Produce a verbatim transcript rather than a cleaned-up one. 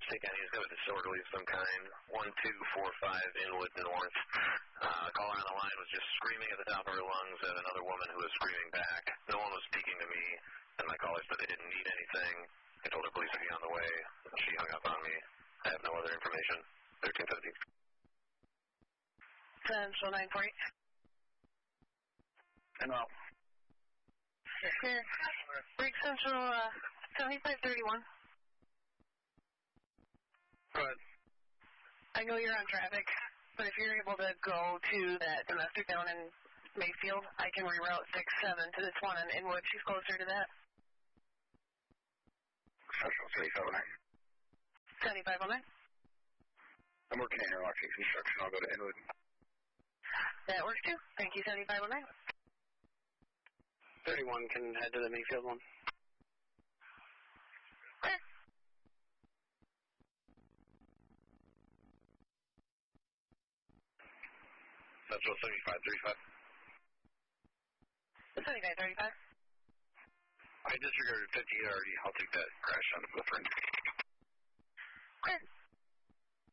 think he's got a disorderly of some kind. one two four five Inwood North. Uh, the caller on the line was just screaming at the top of her lungs at another woman who was screaming back. No one was speaking to me, and my caller said they didn't need anything. I told her police would be on the way. She hung up on me. I have no other information. thirteen fifty. Central nine four eight. And well. Here. Break Central uh, seventy-five thirty-one. Go ahead. I know you're on traffic, but if you're able to go to that domestic down in Mayfield, I can reroute six seven to this one in Inwood. She's closer to that. Central seventy-five oh nine. seventy-five oh nine. I'm working in interlocking construction. I'll go to Inwood. That works too. Thank you, seventy-five oh nine. thirty-one can head to the Mayfield one. Okay. Central seventy-five thirty-five. seventy-five thirty-five. I disregarded fifty already. I'll take that crash on the footprint. Okay.